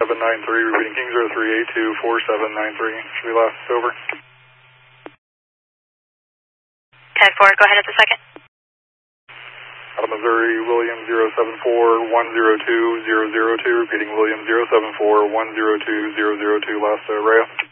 repeating King 03824793. Should we last over? 10-4, go ahead at the second. Out of Missouri, William 074102002, repeating William 074102002, last rail.